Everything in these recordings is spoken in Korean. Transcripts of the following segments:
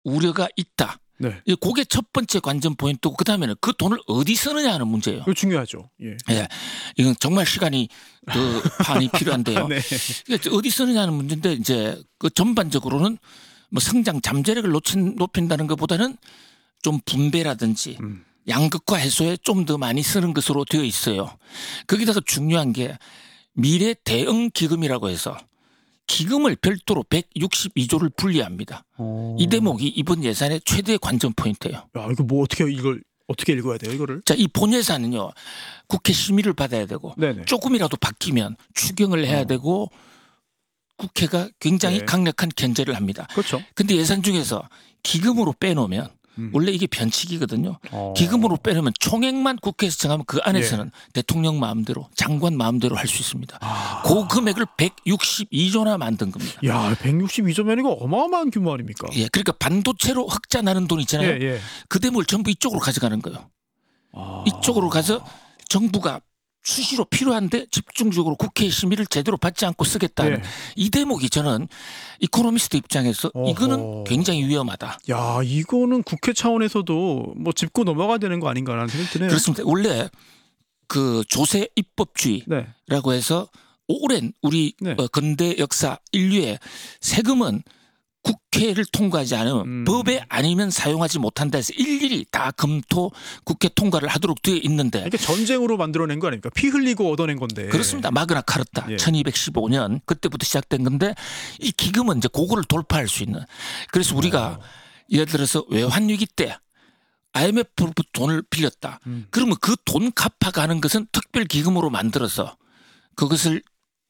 우려가 있다. 네. 그게 첫 번째 관전 포인트고 그다음에는 그 돈을 어디 쓰느냐 하는 문제예요. 이거 중요하죠. 예. 예, 이건 정말 시간이 더 판이 필요한데요. 네. 어디 쓰느냐 하는 문제인데 이제 그 전반적으로는 뭐 성장 잠재력을 높인다는 것보다는 좀 분배라든지 양극화 해소에 좀 더 많이 쓰는 것으로 되어 있어요. 거기다가 중요한 게 미래 대응 기금이라고 해서 기금을 별도로 162조를 분리합니다. 이 대목이 이번 예산의 최대 관전 포인트예요. 야, 이거 뭐 이걸 어떻게 읽어야 돼요, 이거를? 자, 이 본 예산은요. 국회 심의를 받아야 되고 네네. 조금이라도 바뀌면 추경을 해야 되고 국회가 굉장히 네. 강력한 견제를 합니다. 그렇죠. 근데 예산 중에서 기금으로 빼놓으면 원래 이게 변칙이거든요. 기금으로 빼놓으면 총액만 국회에서 정하면 그 안에서는 대통령 마음대로 장관 마음대로 할 수 있습니다. 그 금액을 162조나 만든 겁니다. 야, 162조면 이거 어마어마한 규모 아닙니까? 예, 그러니까 반도체로 흑자 나는 돈 있잖아요. 예. 그 대목을 전부 이쪽으로 가져가는 거예요. 이쪽으로 가서 정부가 수시로 필요한데 집중적으로 국회 심의를 제대로 받지 않고 쓰겠다는 이 대목이 저는 이코노미스트 입장에서 이거는 굉장히 위험하다. 야, 이거는 국회 차원에서도 뭐 짚고 넘어가야 되는 거 아닌가라는 생각이 드네요. 그렇습니다. 원래 그 조세 입법주의라고 해서 오랜 우리 근대 역사 인류의 세금은 국회를 통과하지 않으면 법에 아니면 사용하지 못한다 해서 일일이 다 검토 국회 통과를 하도록 되어 있는데 이게 전쟁으로 만들어낸 거 아닙니까? 피 흘리고 얻어낸 건데. 그렇습니다. 마그나 카르타 1215년 그때부터 시작된 건데 이 기금은 이제 그거를 돌파할 수 있는 그래서 우리가 예를 들어서 외환위기 때 IMF로부터 돈을 빌렸다. 그러면 그 돈 갚아가는 것은 특별기금으로 만들어서 그것을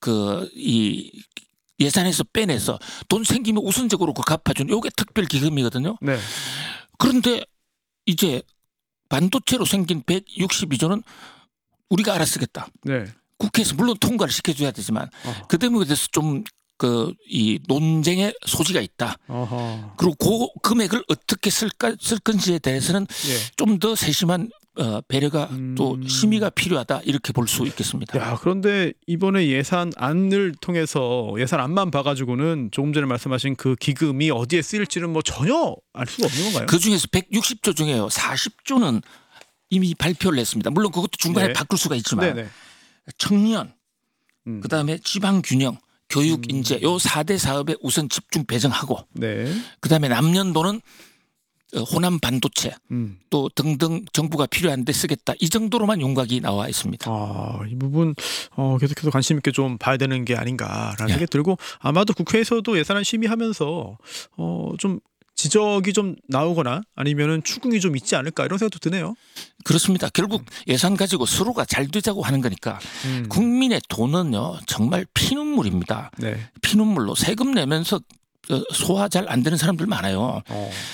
이 예산에서 빼내서 돈 생기면 우선적으로 그 갚아주는 이게 특별기금이거든요. 네. 그런데 이제 반도체로 생긴 162조는 우리가 알아 쓰겠다. 네. 국회에서 물론 통과를 시켜줘야 되지만 그 대목에 대해서 좀 이 논쟁의 소지가 있다. 그리고 그 금액을 어떻게 쓸 건지에 대해서는 좀 더 세심한 배려가 또 심의가 필요하다 이렇게 볼 수 있겠습니다. 야, 그런데 이번에 예산안을 통해서 예산안만 봐가지고는 조금 전에 말씀하신 그 기금이 어디에 쓰일지는 뭐 전혀 알 수가 없는 건가요? 그 중에서 160조 중에요. 40조는 이미 발표를 했습니다. 물론 그것도 중간에 바꿀 수가 있지만 청년, 그다음에 지방균형, 교육 인재 요 4대 사업에 우선 집중 배정하고 그다음에 남년도는 호남 반도체 또 등등 정부가 필요한 데 쓰겠다. 이 정도로만 윤곽이 나와 있습니다. 이 부분 계속해서 관심 있게 좀 봐야 되는 게 아닌가라는 생각이 들고 아마도 국회에서도 예산안 심의하면서 좀 지적이 좀 나오거나 아니면은 추궁이 좀 있지 않을까 이런 생각도 드네요. 그렇습니다. 결국 예산 가지고 서로가 잘 되자고 하는 거니까 국민의 돈은요 정말 피눈물입니다. 피눈물로 세금 내면서 소화 잘 안 되는 사람들 많아요.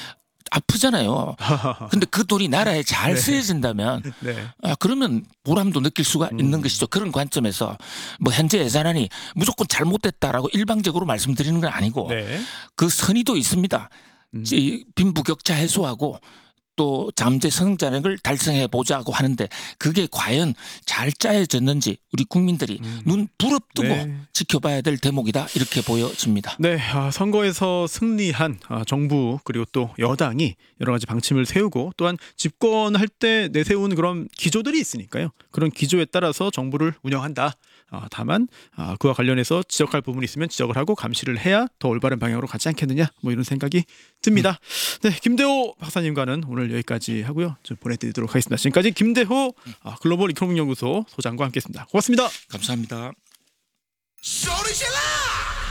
아프잖아요. 근데 그 돈이 나라에 잘 쓰여진다면 그러면 보람도 느낄 수가 있는 것이죠. 그런 관점에서 뭐 현재 예산안이 무조건 잘못됐다라고 일방적으로 말씀드리는 건 아니고 그 선의도 있습니다. 빈부격차 해소하고 또 잠재 성장력을 달성해 보자고 하는데 그게 과연 잘 짜여졌는지 우리 국민들이 눈 부릅뜨고 지켜봐야 될 대목이다 이렇게 보여집니다. 네, 선거에서 승리한 정부 그리고 또 여당이 여러 가지 방침을 세우고 또한 집권할 때 내세운 그런 기조들이 있으니까요. 그런 기조에 따라서 정부를 운영한다. 다만 그와 관련해서 지적할 부분이 있으면 지적을 하고 감시를 해야 더 올바른 방향으로 가지 않겠느냐 뭐 이런 생각이 듭니다. 네, 김대호 박사님과는 오늘 여기까지 하고요. 좀 보내드리도록 하겠습니다. 지금까지 김대호 글로벌 이코노믹 연구소 소장과 함께했습니다. 고맙습니다. 감사합니다.